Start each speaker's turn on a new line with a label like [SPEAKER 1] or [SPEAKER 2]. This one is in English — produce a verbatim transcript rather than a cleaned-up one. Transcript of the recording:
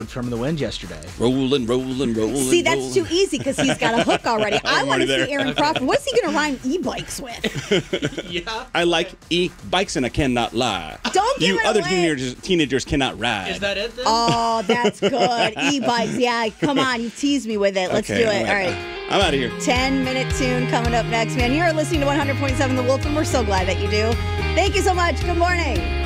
[SPEAKER 1] from the wind yesterday.
[SPEAKER 2] Rolling, rolling, rolling.
[SPEAKER 3] See, that's
[SPEAKER 2] rolling.
[SPEAKER 3] too easy because he's got a hook already. I want to see
[SPEAKER 2] there.
[SPEAKER 3] Aaron Crawford. What's he going to rhyme e-bikes with?
[SPEAKER 4] Yeah.
[SPEAKER 2] I like e-bikes and I cannot lie.
[SPEAKER 3] Don't give
[SPEAKER 2] You
[SPEAKER 3] it
[SPEAKER 2] other
[SPEAKER 3] away.
[SPEAKER 2] teenagers, teenagers cannot ride.
[SPEAKER 4] Is that it then?
[SPEAKER 3] Oh, that's good. E-bikes. Yeah, come on. You teased me with it. Let's
[SPEAKER 2] Okay,
[SPEAKER 3] do it.
[SPEAKER 2] I'm
[SPEAKER 3] All
[SPEAKER 2] out-
[SPEAKER 3] right.
[SPEAKER 2] I'm out of here.
[SPEAKER 3] ten-minute tune coming up next, man. You're listening to one hundred point seven The Wolf, and we're so glad that you do. Thank you so much. Good morning.